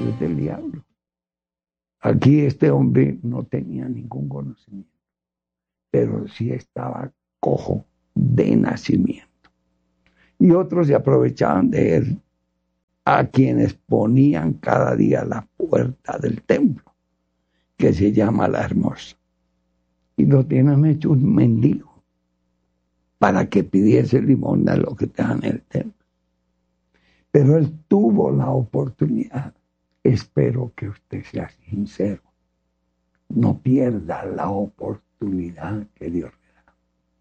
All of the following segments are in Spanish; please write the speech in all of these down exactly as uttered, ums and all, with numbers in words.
Eso es del diablo. Aquí este hombre no tenía ningún conocimiento, pero sí estaba cojo de nacimiento. Y otros se aprovechaban de él, a quienes ponían cada día la puerta del templo, que se llama La Hermosa, y lo tienen hecho un mendigo para que pidiese limosna lo que está en el templo. Pero él tuvo la oportunidad. Espero que usted sea sincero. No pierda la oportunidad que Dios le da.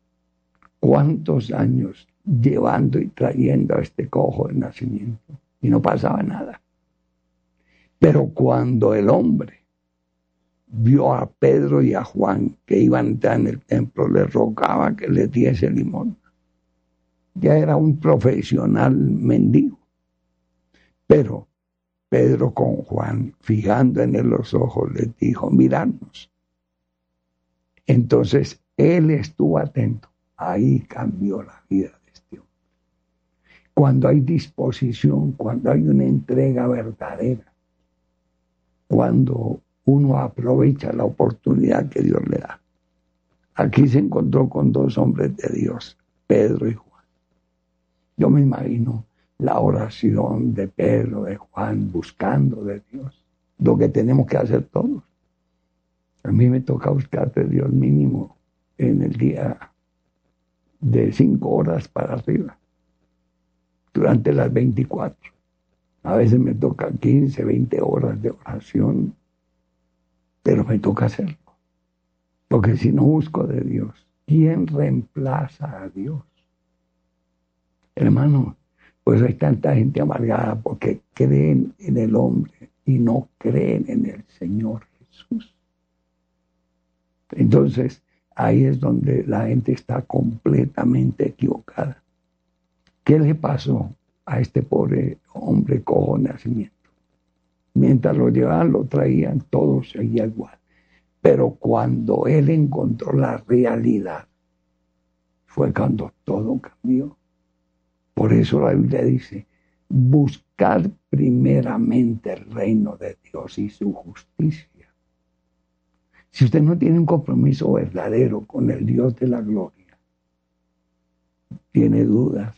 ¿Cuántos años llevando y trayendo a este cojo de nacimiento? Y no pasaba nada. Pero cuando el hombre vio a Pedro y a Juan que iban a entrar en el templo, le rogaba que les diese limosna. Ya era un profesional mendigo. Pero Pedro con Juan, fijando en él los ojos, les dijo, miradnos. Entonces él estuvo atento. Ahí cambió la vida de este hombre. Cuando hay disposición, cuando hay una entrega verdadera, cuando uno aprovecha la oportunidad que Dios le da. Aquí se encontró con dos hombres de Dios, Pedro y Juan. Yo me imagino la oración de Pedro, de Juan, buscando de Dios. Lo que tenemos que hacer todos. A mí me toca buscar de Dios mínimo en el día de cinco horas para arriba, durante las veinticuatro. A veces me toca quince, veinte horas de oración, pero me toca hacerlo. Porque si no busco de Dios, ¿quién reemplaza a Dios? Hermano, pues hay tanta gente amargada porque creen en el hombre y no creen en el Señor Jesús. Entonces, ahí es donde la gente está completamente equivocada. ¿Qué le pasó a este pobre hombre cojo de nacimiento? Mientras lo llevaban, lo traían, todo seguía igual. Pero cuando él encontró la realidad, fue cuando todo cambió. Por eso la Biblia dice, buscad primeramente el reino de Dios y su justicia. Si usted no tiene un compromiso verdadero con el Dios de la gloria, tiene dudas,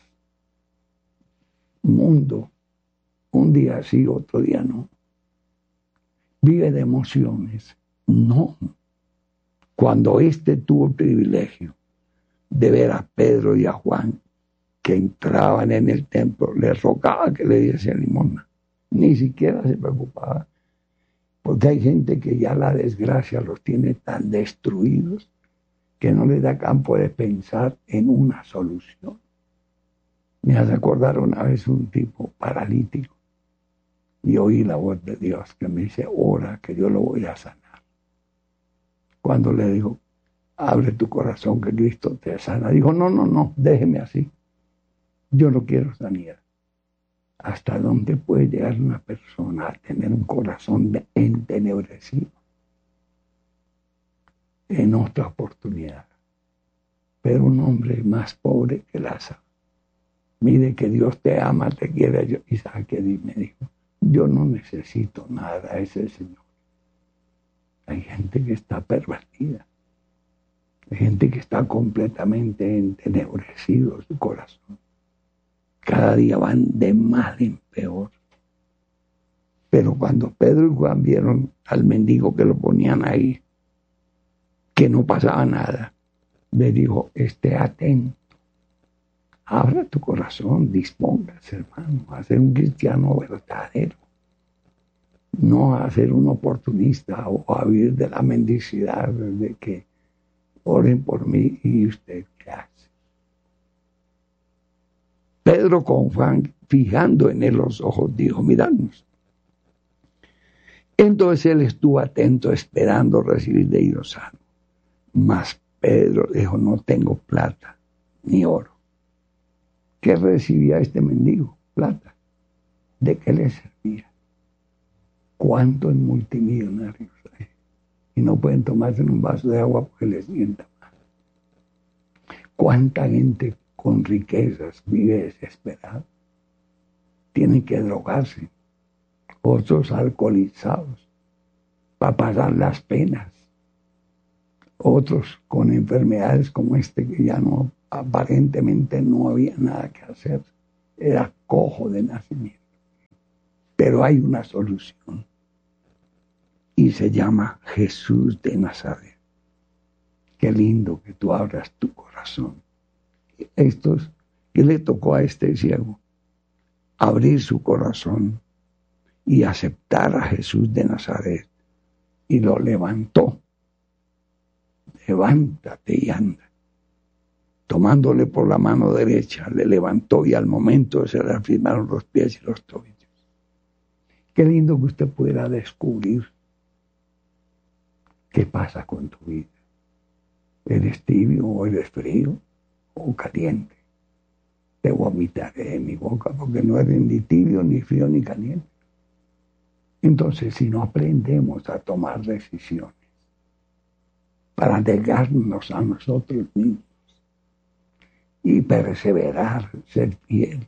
mundo, un día sí, otro día no. Vive de emociones. No. Cuando éste tuvo el privilegio de ver a Pedro y a Juan que entraban en el templo, le rogaba que le diese limosna. Ni siquiera se preocupaba. Porque hay gente que ya la desgracia los tiene tan destruidos que no les da campo de pensar en una solución. Me hace acordar una vez un tipo paralítico y oí la voz de Dios que me dice, ora que yo lo voy a sanar. Cuando le digo, abre tu corazón que Cristo te sana, dijo, no, no, no, déjeme así. Yo no quiero sanidad. ¿Hasta dónde puede llegar una persona a tener un corazón entenebrecido? En otra oportunidad. Pero un hombre más pobre que Lázaro. Mire que Dios te ama, te quiere. Yo, y sabe que me dijo, yo no necesito nada, ese es el Señor. Hay gente que está pervertida. Hay gente que está completamente entenebrecido su corazón. Cada día van de mal en peor. Pero cuando Pedro y Juan vieron al mendigo que lo ponían ahí, que no pasaba nada, le dijo, esté atento, abra tu corazón, dispóngase, hermano, a ser un cristiano verdadero, no a ser un oportunista o a vivir de la mendicidad de que oren por mí y usted qué hace. Pedro con Juan, fijando en él los ojos, dijo, miradnos. Entonces él estuvo atento, esperando recibir de ellos sano. Mas Pedro dijo, no tengo plata ni oro. ¿Qué recibía este mendigo? Plata. ¿De qué le servía? ¿Cuántos multimillonarios hay? Y no pueden tomarse un vaso de agua porque les sienta mal. ¿Cuánta gente con riquezas vive desesperada? Tienen que drogarse. otros alcoholizados para pasar las penas, otros con enfermedades como este que ya no, aparentemente no había nada que hacer, era cojo de nacimiento. Pero hay una solución y se llama Jesús de Nazaret. Qué lindo que tú abras tu corazón. Estos, ¿qué le tocó a este ciego? Abrir su corazón y aceptar a Jesús de Nazaret. Y lo levantó. Levántate y anda. Tomándole por la mano derecha, le levantó y al momento se le afirmaron los pies y los tobillos. Qué lindo que usted pueda descubrir qué pasa con tu vida. ¿Eres tibio o eres frío o caliente? Te vomitaré de mi boca porque no eres ni tibio, ni frío, ni caliente. Entonces, si no aprendemos a tomar decisiones para negarnos a nosotros mismos y perseverar, ser fiel,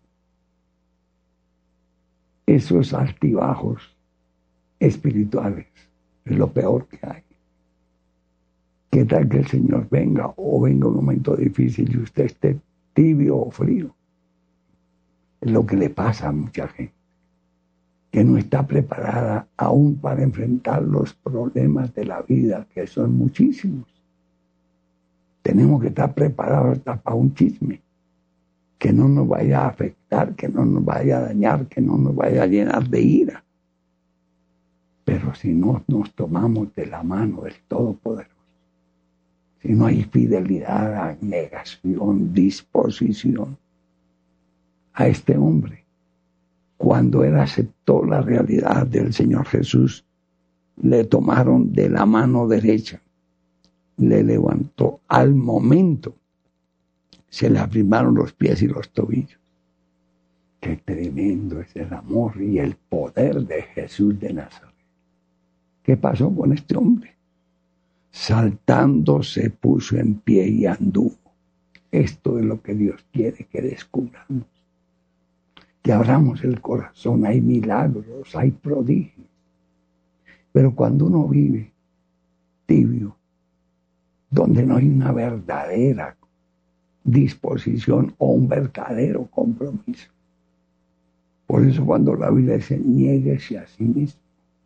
esos altibajos espirituales es lo peor que hay. ¿Qué tal que el Señor venga o venga un momento difícil y usted esté tibio o frío? Es lo que le pasa a mucha gente, que no está preparada aún para enfrentar los problemas de la vida, que son muchísimos. Tenemos que estar preparados hasta para un chisme, que no nos vaya a afectar, que no nos vaya a dañar, que no nos vaya a llenar de ira. Pero si no nos tomamos de la mano del Todopoderoso, si no hay fidelidad, abnegación, disposición a este hombre, cuando él aceptó la realidad del Señor Jesús, le tomaron de la mano derecha, le levantó al momento, se le afirmaron los pies y los tobillos. Qué tremendo es el amor y el poder de Jesús de Nazaret. ¿Qué pasó con este hombre? Saltando se puso en pie y anduvo. Esto es lo que Dios quiere que descubramos. Que abramos el corazón, hay milagros, hay prodigios. Pero cuando uno vive tibio, donde no hay una verdadera disposición o un verdadero compromiso. Por eso cuando la Biblia dice, niéguese a sí mismo.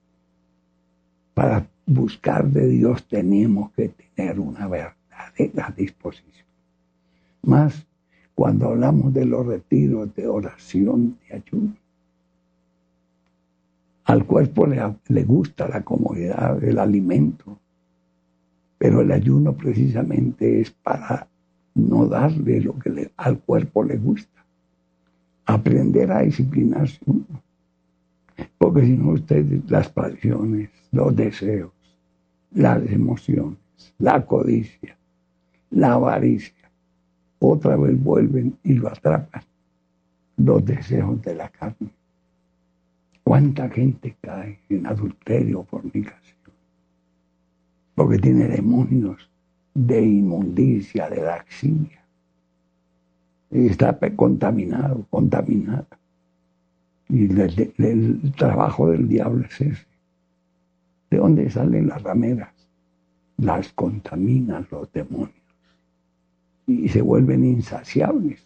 Para buscar de Dios tenemos que tener una verdadera disposición. Más cuando hablamos de los retiros de oración, de ayuno. Al cuerpo le, le gusta la comodidad del alimento, pero el ayuno precisamente es para no darle lo que le, al cuerpo le gusta. Aprender a disciplinarse uno. Porque si no, ustedes, las pasiones, los deseos, las emociones, la codicia, la avaricia, otra vez vuelven y lo atrapan. Los deseos de la carne. ¿Cuánta gente cae en adulterio o fornicación? Porque tiene demonios de inmundicia, de laximia. Y está contaminado, contaminada. Y el, el, el trabajo del diablo es ese. ¿De dónde salen las rameras? Las contaminan los demonios. Y se vuelven insaciables.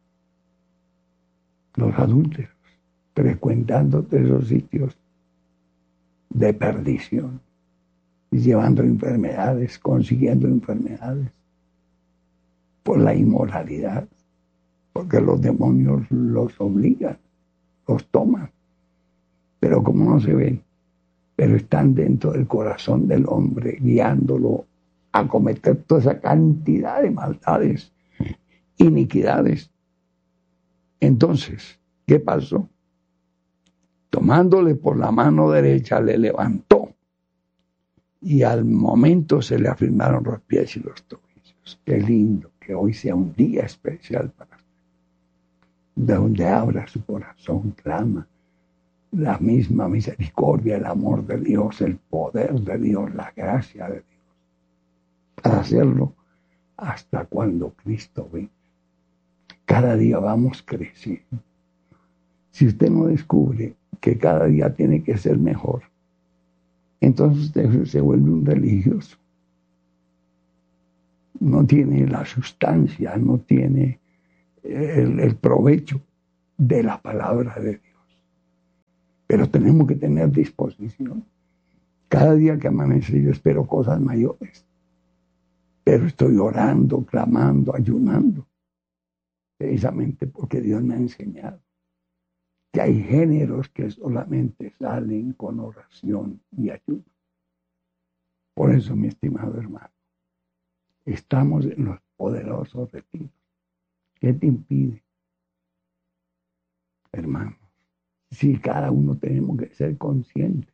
Los adúlteros, frecuentando esos sitios de perdición. Y llevando enfermedades, consiguiendo enfermedades. Por la inmoralidad. Porque los demonios los obligan. Los toman, pero como no se ven, pero están dentro del corazón del hombre, guiándolo a cometer toda esa cantidad de maldades, iniquidades. Entonces, ¿qué pasó? Tomándole por la mano derecha, le levantó y al momento se le afirmaron los pies y los tobillos. Qué lindo que hoy sea un día especial para usted, de donde abra su corazón, clama la misma misericordia, el amor de Dios, el poder de Dios, la gracia de Dios, para hacerlo hasta cuando Cristo venga. Cada día vamos creciendo. Si usted no descubre que cada día tiene que ser mejor. Entonces usted se vuelve un religioso. No tiene la sustancia, no tiene el, el provecho de la palabra de Dios. Pero tenemos que tener disposición. Cada día que amanece yo espero cosas mayores. Pero estoy orando, clamando, ayunando. Precisamente porque Dios me ha enseñado que hay géneros que solamente salen con oración y ayuno. Por eso, mi estimado hermano, estamos en los poderosos retiros. ¿Qué te impide, hermano? Si cada uno tenemos que ser conscientes.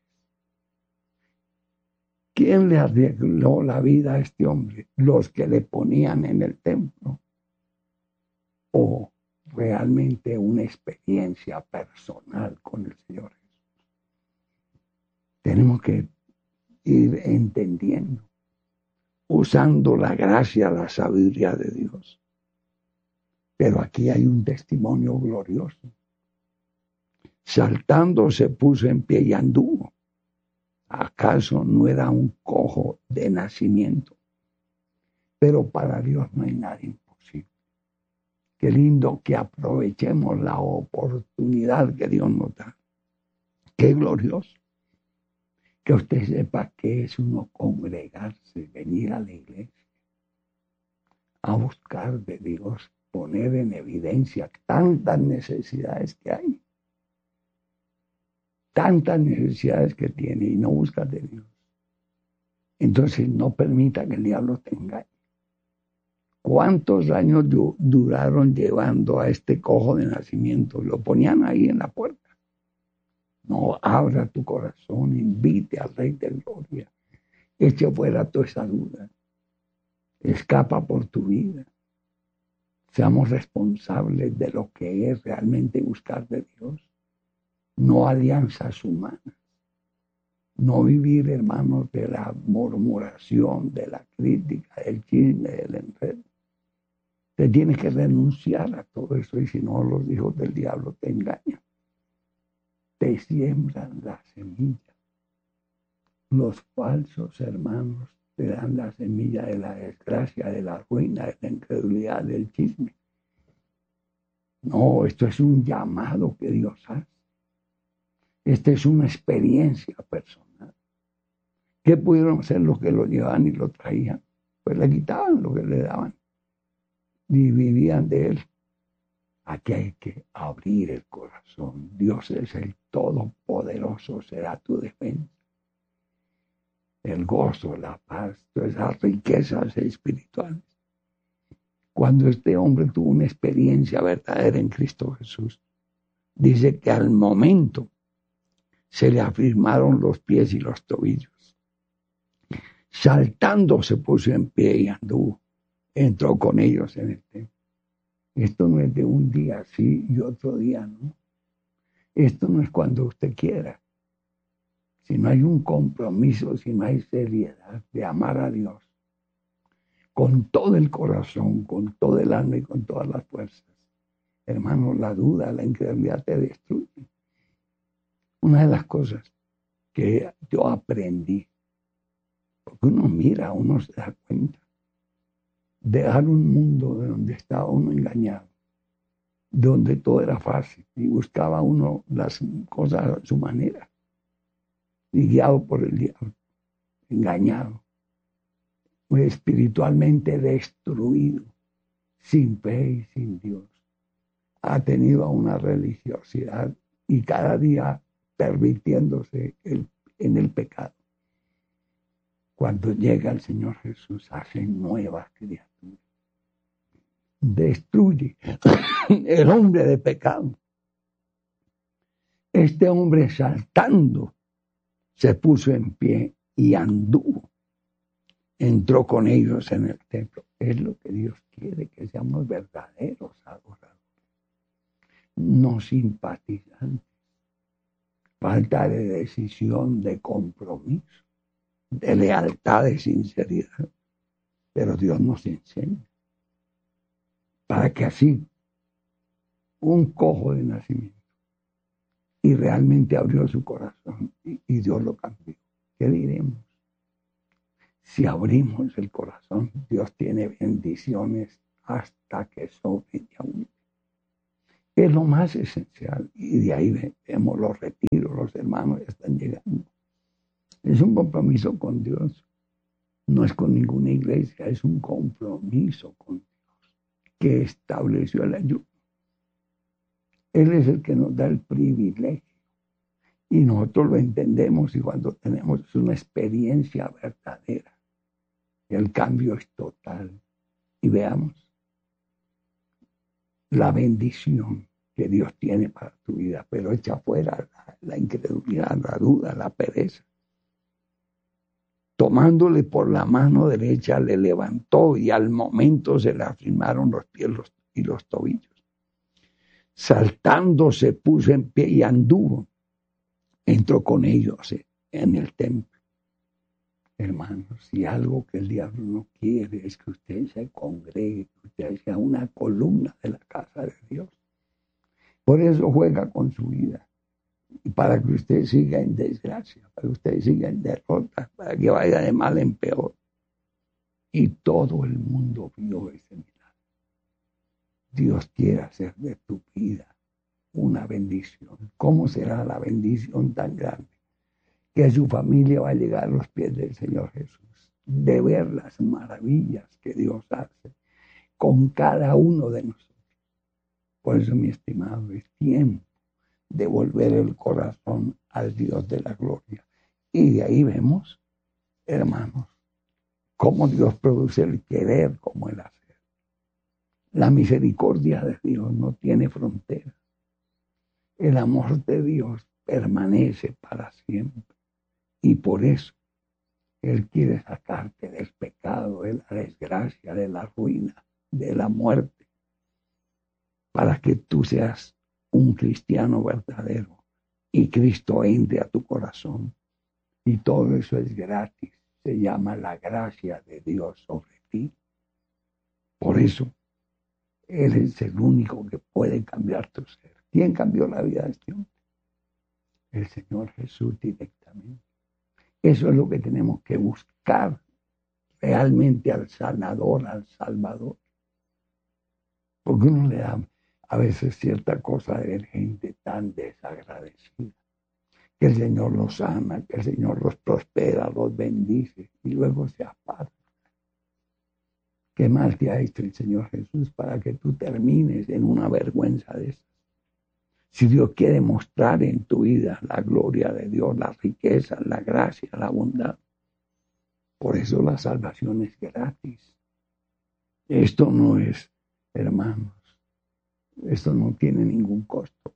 ¿Quién le arregló la vida a este hombre? ¿Los que le ponían en el templo? ¿O realmente una experiencia personal con el Señor Jesús? Tenemos que ir entendiendo, usando la gracia, la sabiduría de Dios. Pero aquí hay un testimonio glorioso. Saltando se puso en pie y anduvo. ¿Acaso no era un cojo de nacimiento? Pero para Dios no hay nada imposible. Qué lindo que aprovechemos la oportunidad que Dios nos da. Qué glorioso. Que usted sepa que es uno congregarse, venir a la iglesia, a buscar de Dios, poner en evidencia tantas necesidades que hay. Tantas necesidades que tiene y no busca de Dios. Entonces no permita que el diablo te engañe. ¿Cuántos años duraron llevando a este cojo de nacimiento? Lo ponían ahí en la puerta. No, abra tu corazón, invite al Rey de Gloria. Eche fuera toda esa duda. Escapa por tu vida. Seamos responsables de lo que es realmente buscar de Dios. No alianzas humanas. No vivir, hermanos, de la murmuración, de la crítica, del chisme, del enredo. Te tienes que renunciar a todo eso y si no, los hijos del diablo te engañan. Te siembran la semilla. Los falsos hermanos te dan la semilla de la desgracia, de la ruina, de la incredulidad, del chisme. No, esto es un llamado que Dios hace. Esta es una experiencia personal. ¿Qué pudieron hacer los que lo llevaban y lo traían? Pues le quitaban lo que le daban y vivían de él. Aquí hay que abrir el corazón. Dios es el Todopoderoso, será tu defensa. El gozo, la paz, todas esas riquezas espirituales. Cuando este hombre tuvo una experiencia verdadera en Cristo Jesús, dice que al momento se le afirmaron los pies y los tobillos. Saltando se puso en pie y anduvo. Entró con ellos en el templo. Esto no es de un día sí y otro día no. Esto no es cuando usted quiera. Si no hay un compromiso, si no hay seriedad de amar a Dios con todo el corazón, con todo el alma y con todas las fuerzas. Hermano, la duda, la incredulidad te destruye. Una de las cosas que yo aprendí, porque uno mira, uno se da cuenta, dejar un mundo de donde estaba uno engañado, donde todo era fácil y buscaba uno las cosas a su manera y guiado por el diablo, engañado, espiritualmente destruido, sin fe y sin Dios. Ha tenido una religiosidad y cada día permitiéndose el, en el pecado. Cuando llega el Señor Jesús, hace nuevas criaturas. Destruye el hombre de pecado. Este hombre saltando se puso en pie y anduvo. Entró con ellos en el templo. Es lo que Dios quiere, que seamos verdaderos adoradores. No simpatizantes. Falta de decisión, de compromiso, de lealtad, de sinceridad. Pero Dios nos enseña. Para que así, un cojo de nacimiento, y realmente abrió su corazón y, y Dios lo cambió. ¿Qué diremos? Si abrimos el corazón, Dios tiene bendiciones hasta que sobren y aún. Es lo más esencial. Y de ahí vemos los retiros, los hermanos están llegando. Es un compromiso con Dios. No es con ninguna iglesia, es un compromiso con Dios que estableció el ayuno. Él es el que nos da el privilegio. Y nosotros lo entendemos y cuando tenemos una experiencia verdadera, el cambio es total. Y veamos la bendición que Dios tiene para tu vida, pero echa fuera la, la incredulidad, la duda, la pereza. Tomándole por la mano derecha, le levantó y al momento se le afirmaron los pies los, y los tobillos. Saltando se puso en pie y anduvo. Entró con ellos en el templo. Hermanos, si algo que el diablo no quiere es que usted se congregue, que usted sea una columna de la casa de Dios. Por eso juega con su vida. Y para que usted siga en desgracia, para que usted siga en derrota, para que vaya de mal en peor. Y todo el mundo vio ese milagro. Dios quiere hacer de tu vida una bendición. ¿Cómo será la bendición tan grande? Que su familia va a llegar a los pies del Señor Jesús, de ver las maravillas que Dios hace con cada uno de nosotros. Por eso, mi estimado, es tiempo de volver el corazón al Dios de la gloria. Y de ahí vemos, hermanos, cómo Dios produce el querer como el hacer. La misericordia de Dios no tiene fronteras. El amor de Dios permanece para siempre. Y por eso Él quiere sacarte del pecado, de la desgracia, de la ruina, de la muerte, para que tú seas un cristiano verdadero y Cristo entre a tu corazón. Y todo eso es gratis. Se llama la gracia de Dios sobre ti. Por eso, Él es el único que puede cambiar tu ser. ¿Quién cambió la vida de este hombre? El Señor Jesús directamente. Eso es lo que tenemos que buscar realmente al sanador, al salvador. Porque uno le da a veces cierta cosa de ver gente tan desagradecida. Que el Señor los sana, que el Señor los prospera, los bendice y luego se aparta. ¿Qué mal te ha hecho el Señor Jesús para que tú termines en una vergüenza de esas? Si Dios quiere mostrar en tu vida la gloria de Dios, la riqueza, la gracia, la bondad. Por eso la salvación es gratis. Esto no es, hermanos, esto no tiene ningún costo.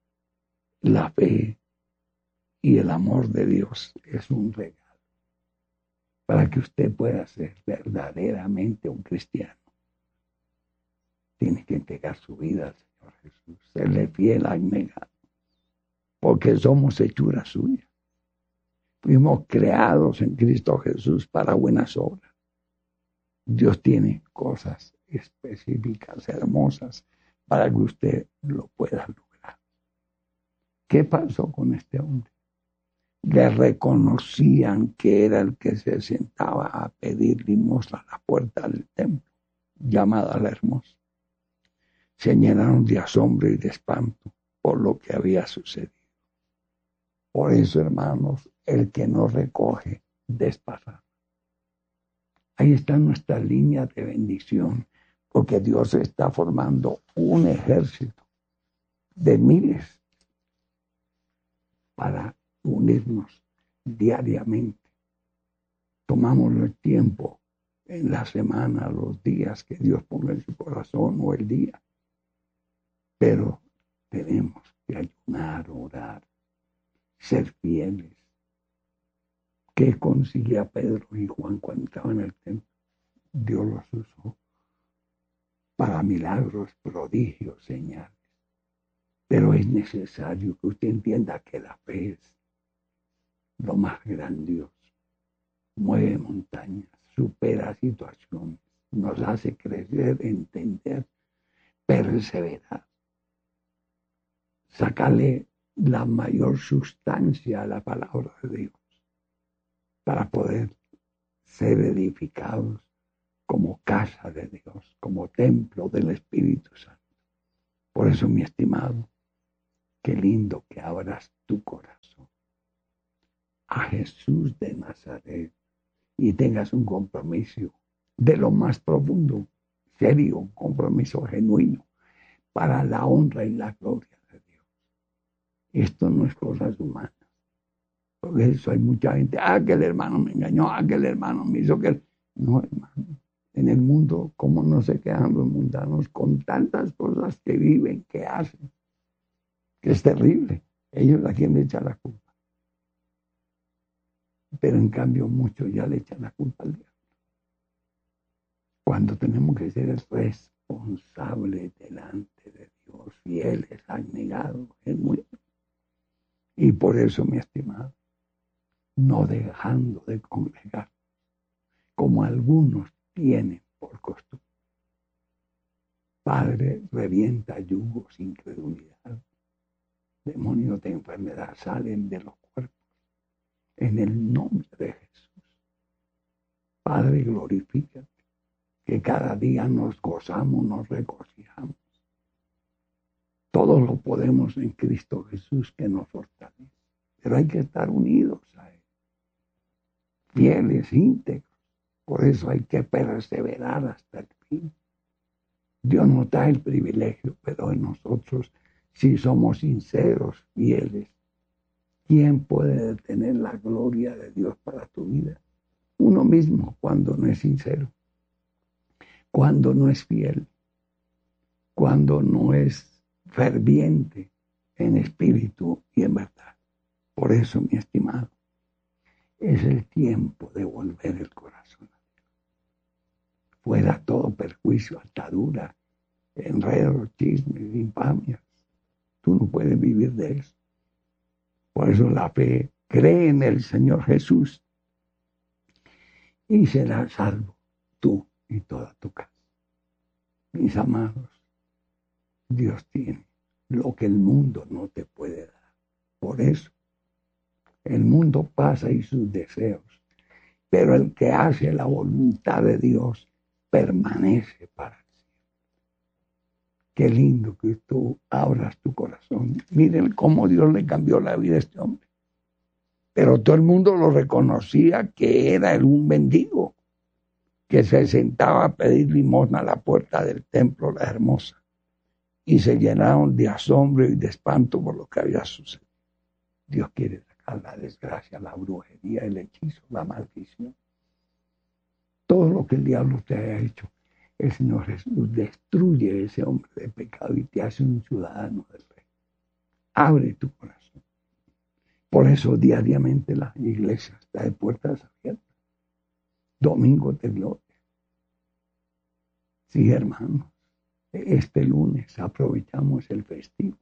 La fe y el amor de Dios es un regalo para que usted pueda ser verdaderamente un cristiano. Tiene que entregar su vida al Señor Jesús, serle fiel al negado, porque somos hechura suya. Fuimos creados en Cristo Jesús para buenas obras. Dios tiene cosas específicas, hermosas, para que usted lo pueda lograr. ¿Qué pasó con este hombre? Le reconocían que era el que se sentaba a pedir limosna a la puerta del templo, llamada la Hermosa. Se llenaron de asombro y de espanto por lo que había sucedido. Por eso, hermanos, el que no recoge, desparrama. Ahí está nuestra línea de bendición, porque Dios está formando un ejército de miles para unirnos diariamente. Tomamos el tiempo en la semana, los días que Dios ponga en su corazón o el día. Pero tenemos que ayunar, orar, ser fieles. ¿Qué conseguía Pedro y Juan cuando estaban en el templo? Dios los usó para milagros, prodigios, señales. Pero es necesario que usted entienda que la fe es lo más grandioso. Mueve montañas, supera situaciones, nos hace crecer, entender, perseverar. Sacarle la mayor sustancia a la palabra de Dios para poder ser edificados como casa de Dios, como templo del Espíritu Santo. Por eso, mi estimado, qué lindo que abras tu corazón a Jesús de Nazaret y tengas un compromiso de lo más profundo, serio, un compromiso genuino para la honra y la gloria de Dios. Esto no es cosas humanas. Por eso hay mucha gente, ah, que el hermano me engañó, ah, que el hermano me hizo que... No, hermano, en el mundo, ¿cómo no se quedan los mundanos con tantas cosas que viven, que hacen? Que es terrible. Ellos a quien le echan la culpa. Pero en cambio muchos ya le echan la culpa al diablo. Cuando tenemos que ser responsables delante de Dios, fieles, abnegados, es muy... Y por eso, mi estimado, no dejando de congregar, como algunos tienen por costumbre. Padre, revienta yugos, incredulidad, demonios de enfermedad salen de los cuerpos en el nombre de Jesús. Padre, glorifícate, que cada día nos gozamos, nos regocijamos. Todo lo podemos en Cristo Jesús que nos fortalece. Pero hay que estar unidos a Él, fieles, íntegros. Por eso hay que perseverar hasta el fin. Dios nos da el privilegio, pero en nosotros, si somos sinceros, fieles, ¿quién puede detener la gloria de Dios para tu vida? Uno mismo, cuando no es sincero, cuando no es fiel, cuando no es ferviente en espíritu y en verdad. Por eso, mi estimado, es el tiempo de volver el corazón a Dios. Fuera todo perjuicio, atadura, enredos, chismes, infamias. Tú no puedes vivir de eso. Por eso la fe cree en el Señor Jesús y serás salvo tú y toda tu casa. Mis amados, Dios tiene lo que el mundo no te puede dar. Por eso el mundo pasa y sus deseos, pero el que hace la voluntad de Dios permanece para siempre. Qué lindo que tú abras tu corazón. Miren cómo Dios le cambió la vida a este hombre. Pero todo el mundo lo reconocía que era un mendigo, que se sentaba a pedir limosna a la puerta del templo, la hermosa, y se llenaron de asombro y de espanto por lo que había sucedido. Dios quiere sacar la desgracia, la brujería, el hechizo, la maldición. Todo lo que el diablo te haya hecho, el Señor Jesús destruye a ese hombre de pecado y te hace un ciudadano del reino. Abre tu corazón. Por eso diariamente la iglesia está de puertas abiertas. Domingo de gloria. Sí, hermanos, este lunes aprovechamos el festivo.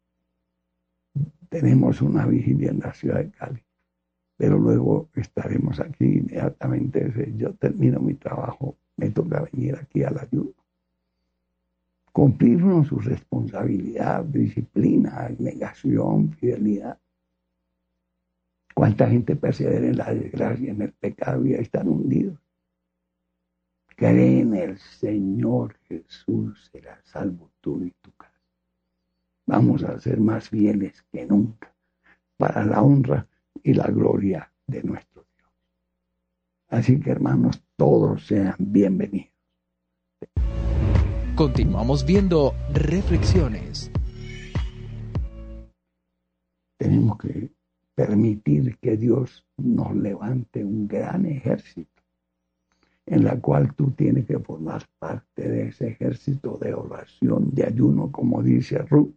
Tenemos una vigilia en la ciudad de Cali, pero luego estaremos aquí inmediatamente. Yo termino mi trabajo, me toca venir aquí al ayuno. Cumplir con su responsabilidad, disciplina, negación, fidelidad. ¿Cuánta gente persevera en la desgracia, en el pecado y ahí están hundidos? Cree en el Señor Jesús, serás salvo tú y tu casa. Vamos a ser más fieles que nunca para la honra y la gloria de nuestro Dios. Así que, hermanos, todos sean bienvenidos. Continuamos viendo Reflexiones. Tenemos que permitir que Dios nos levante un gran ejército, en la cual tú tienes que formar parte de ese ejército de oración, de ayuno, como dice Ruth.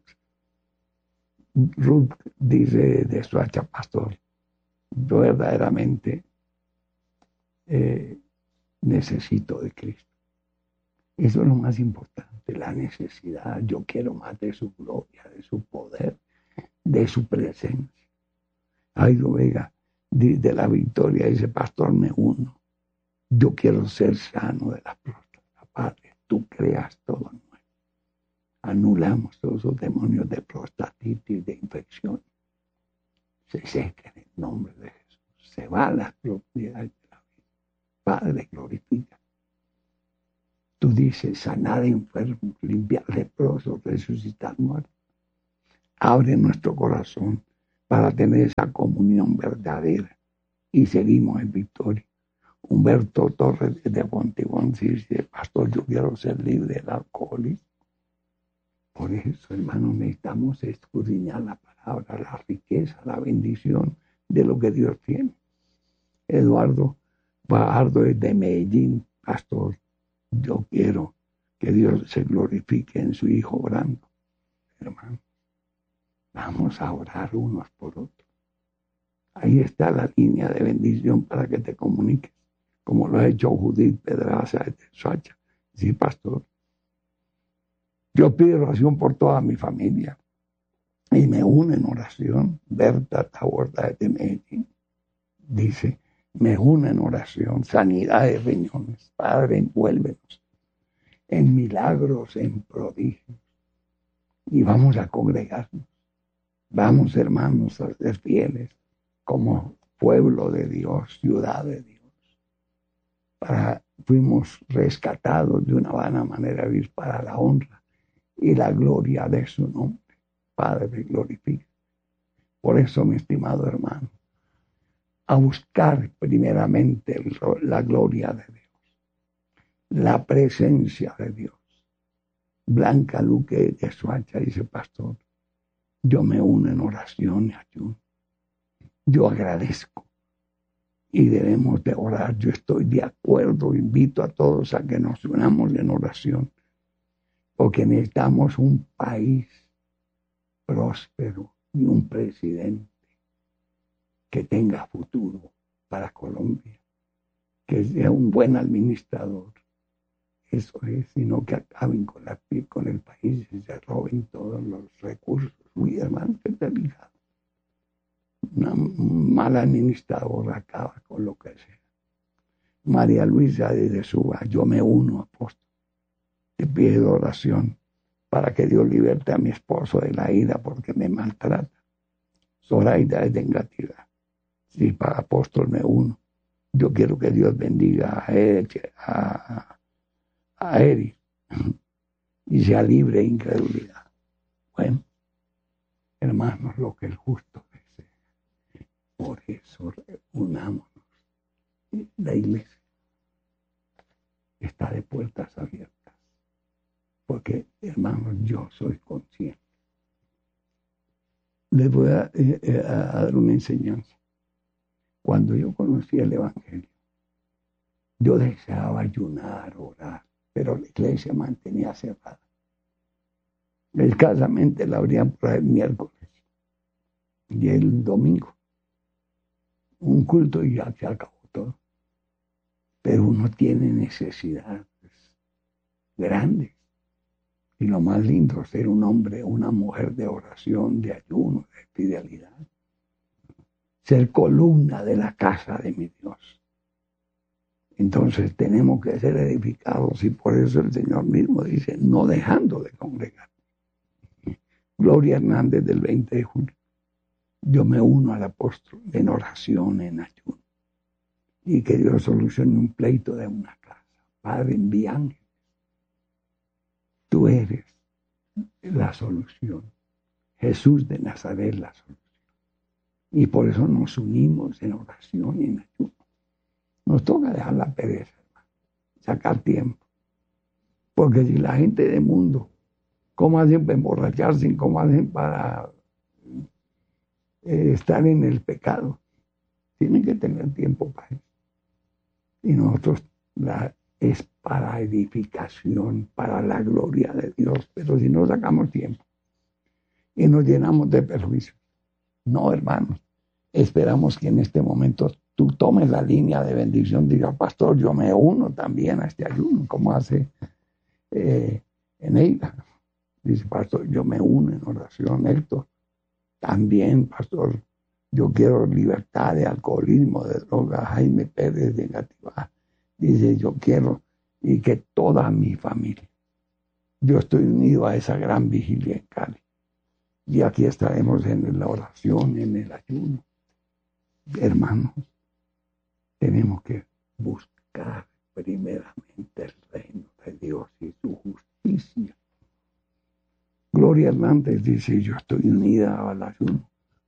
Ruth dice de su hacha pastor, yo verdaderamente eh, necesito de Cristo. Eso es lo más importante, la necesidad. Yo quiero más de su gloria, de su poder, de su presencia. Jairo Vega, de la Victoria, dice, pastor, me uno. Yo quiero ser sano de la próstata. Padre, tú creas todo nuevo. Anulamos todos esos demonios de prostatitis, de infección. Se seca en el nombre de Jesús. Se va las propiedades de la vida. Padre, glorifica. Tú dices, sanar enfermos, limpiar leprosos, resucitar muertos. Abre nuestro corazón para tener esa comunión verdadera y seguimos en victoria. Humberto Torres de Pontibón dice, pastor, yo quiero ser libre del alcoholismo. Por eso, hermanos, necesitamos escudriñar la palabra, la riqueza, la bendición de lo que Dios tiene. Eduardo Bajardo es de Medellín, pastor. Yo quiero que Dios se glorifique en su Hijo Brando. Hermano, vamos a orar unos por otros. Ahí está la línea de bendición para que te comuniques, como lo ha hecho Judith Pedraza de Soacha. Sí, pastor. Yo pido oración por toda mi familia y me uno en oración. Berta Taborda de Medellín dice, me uno en oración, sanidad de riñones. Padre, envuélvenos en milagros, en prodigios. Y vamos a congregarnos. Vamos, hermanos, a ser fieles como pueblo de Dios, ciudad de Dios. Para, fuimos rescatados de una vana manera de vivir para la honra y la gloria de su nombre. Padre, glorifica. Por eso, mi estimado hermano, a buscar primeramente el, la gloria de Dios, la presencia de Dios. Blanca Luque de Soacha dice, pastor, yo me uno en oración y ayuno. Yo agradezco y debemos de orar. Yo estoy de acuerdo, invito a todos a que nos unamos en oración, porque necesitamos un país próspero y un presidente que tenga futuro para Colombia, que sea un buen administrador. Eso es, sino que acaben con, la, con el país y se roben todos los recursos. Uy, hermano, qué delicado. Una mala administradora acaba con lo que sea. María Luisa desde Suba, yo me uno, apóstol. Te pido oración para que Dios liberte a mi esposo de la ira porque me maltrata. Zoraida es de Engativá. Sí, para apóstol me uno. Yo quiero que Dios bendiga a Eric, a, a Eric y sea libre de incredulidad. Bueno, hermanos, lo que el justo desea. Por eso unámonos. La iglesia está de puertas abiertas. Porque, hermanos, yo soy consciente. Les voy a, eh, a dar una enseñanza. Cuando yo conocí el Evangelio, yo deseaba ayunar, orar, pero la iglesia mantenía cerrada. Escasamente la abrían por el miércoles y el domingo. Un culto y ya se acabó todo. Pero uno tiene necesidades grandes. Y lo más lindo es ser un hombre, una mujer de oración, de ayuno, de fidelidad. Ser columna de la casa de mi Dios. Entonces tenemos que ser edificados y por eso el Señor mismo dice, no dejando de congregar. Gloria Hernández del veinte de junio. Yo me uno al apóstol en oración, en ayuno. Y que Dios solucione un pleito de una casa. Padre, envía ángeles. Tú eres la solución. Jesús de Nazaret la solución. Y por eso nos unimos en oración y en ayuno. Nos toca dejar la pereza, hermano. Sacar tiempo. Porque si la gente del mundo, ¿cómo hacen para emborracharse? ¿Cómo hacen para eh, estar en el pecado? Tienen que tener tiempo para eso. Y nosotros la, es para edificación, para la gloria de Dios. Pero si no sacamos tiempo y nos llenamos de perjuicios. No, hermanos. Esperamos que en este momento tú tomes la línea de bendición. Diga, pastor, yo me uno también a este ayuno, como hace eh, Eneida. Dice, pastor, yo me uno en oración. Héctor, también, pastor, yo quiero libertad de alcoholismo, de droga. Jaime Pérez de Engativá dice, yo quiero, y que toda mi familia Yo estoy unido a esa gran vigilia en Cali. Y aquí estaremos en la oración, en el ayuno. Hermanos, tenemos que buscar primeramente el reino de Dios y su justicia. Gloria Hernández dice, yo estoy unida al ayuno.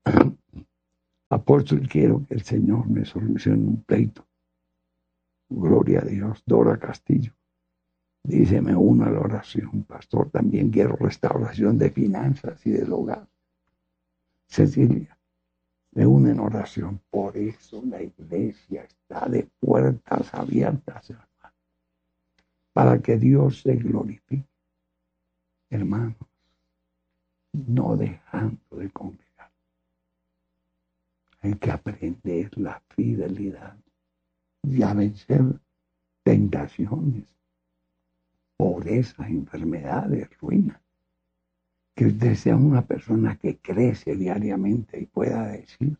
Apóstol, quiero que el Señor me solucione un pleito. Gloria a Dios. Dora Castillo dice, me uno a la oración. Pastor, también quiero restauración de finanzas y del hogar. Cecilia, me uno en oración. Por eso la iglesia está de puertas abiertas, hermano, para que Dios se glorifique. Hermanos, no dejando de congregar. Hay que aprender la fidelidad y a vencer tentaciones, pobreza, enfermedades, ruina. Que usted sea una persona que crece diariamente y pueda decir,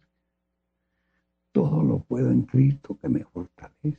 todo lo puedo en Cristo que me fortalece.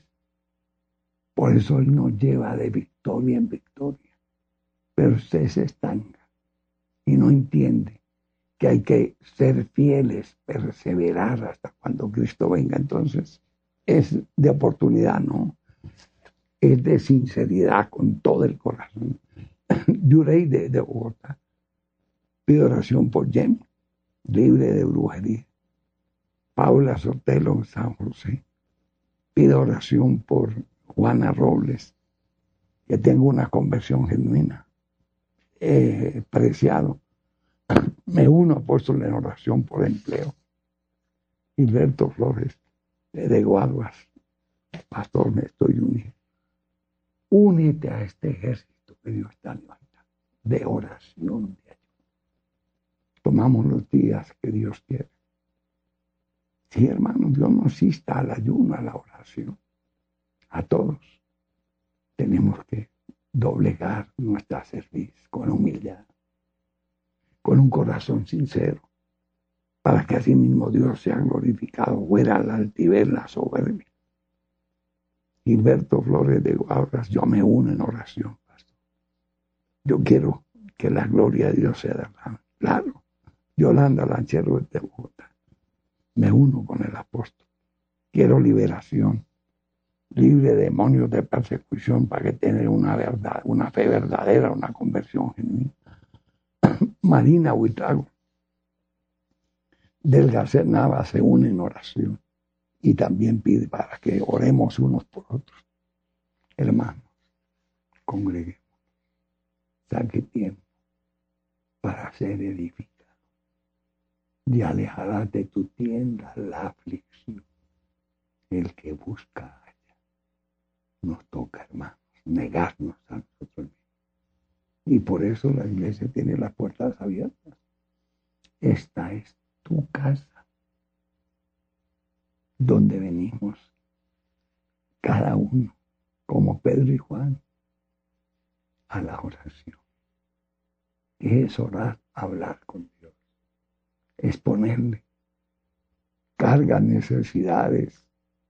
Por eso Él nos lleva de victoria en victoria. Pero usted se estanca y no entiende que hay que ser fieles, perseverar hasta cuando Cristo venga. Entonces, es de oportunidad, ¿no? Es de sinceridad con todo el corazón. Yurey de, de Bogotá. Pido oración por Jem, libre de brujería. Paula Sotelo, San José. Pido oración por Juana Robles, que tengo una conversión genuina. Eh, preciado. Me uno, apóstol, en oración por empleo. Gilberto Flores, de Guaduas. Pastor, me estoy unido. Únete a este ejército que Dios está levantando, de oración, de ayuda. Tomamos los días que Dios quiere. Sí, hermano, Dios nos insta al ayuno, a la oración. A todos tenemos que doblegar nuestra cerviz con humildad, con un corazón sincero, para que así mismo Dios sea glorificado, fuera la altivez, la soberbia. Gilberto Flores de Guaduas, yo me uno en oración, pastor. Yo quiero que la gloria de Dios sea derramada. Claro, Yolanda Lanchero de Bogotá, me uno con el apóstol. Quiero liberación, libre de demonios de persecución para que tenga una verdad, una fe verdadera, una conversión genuina. Marina Huitrago del Garcés Nava se une en oración y también pide para que oremos unos por otros. Hermanos, congreguemos, saque tiempo para ser edificado y alejarás de tu tienda la aflicción. El que busca halla. Nos toca, hermanos, negarnos a nosotros mismos. Y por eso la iglesia tiene las puertas abiertas. Esta es tu casa, donde venimos cada uno, como Pedro y Juan, a la oración. Es orar, hablar con Dios, exponerle cargas, necesidades,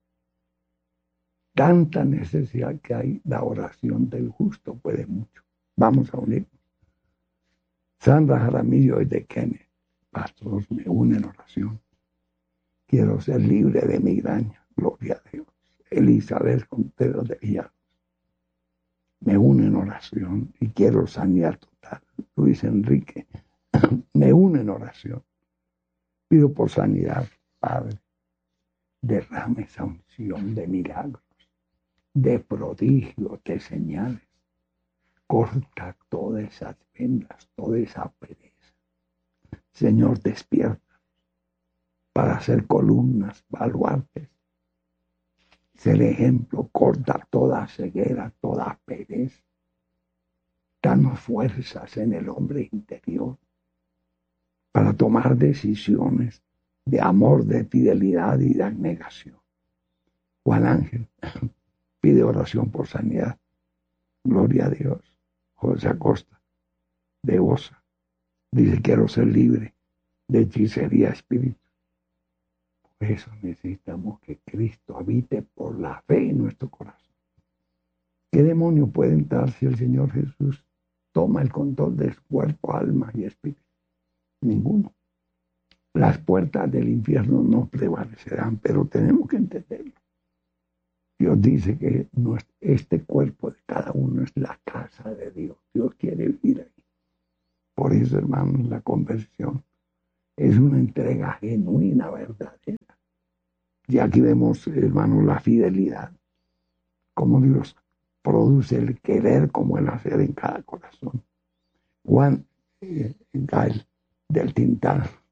tanta necesidad que hay. La oración del justo puede mucho. Vamos a unirnos. Sandra Jaramillo de Kenneth, pastor, me une en oración. Quiero ser libre de migraña, gloria a Dios. Elizabeth Contero de Villalobos, me une en oración y quiero sanidad total. Luis Enrique, me une en oración. Pido por sanidad, Padre, derrame esa unción de milagros, de prodigios, de señales. Corta todas esas vendas, toda esa pereza. Señor, despierta para hacer columnas, baluartes. Ser ejemplo, corta toda ceguera, toda pereza. Danos fuerzas en el hombre interior para tomar decisiones de amor, de fidelidad y de abnegación. Juan Ángel pide oración por sanidad. Gloria a Dios. José Acosta de Osa dice, quiero ser libre de hechicería espíritu. Por eso necesitamos que Cristo habite por la fe en nuestro corazón. ¿Qué demonio puede entrar si el Señor Jesús toma el control de su cuerpo, alma y espíritu? Ninguno. Las puertas del infierno no prevalecerán, pero tenemos que entenderlo. Dios dice que este cuerpo de cada uno es la casa de Dios. Dios quiere vivir ahí. Por eso, hermanos, la conversión es una entrega genuina, verdadera. Y aquí vemos, hermanos, la fidelidad, cómo Dios produce el querer como el hacer en cada corazón. Juan eh, Gael del Tintal